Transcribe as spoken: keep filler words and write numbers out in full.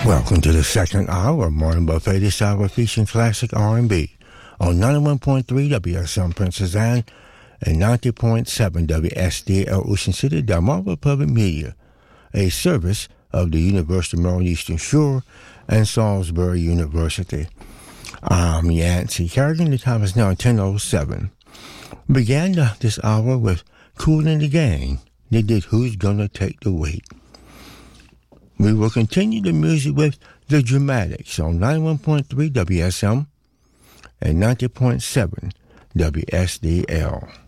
Welcome to the second hour of Morning Buffet, this hour featuring classic R and B on ninety-one point three W S M Princess Anne and ninety point seven W S D L Ocean City, Delmarva Public Media, a service of the University of Maryland Eastern Shore and Salisbury University. I'm Yancey Kerrigan. The time is now ten oh seven. We began this hour with Kool and the Gang. They did Who's Gonna Take the Weight. We will continue the music with The Dramatics on ninety-one point three W S M and ninety point seven W S D L.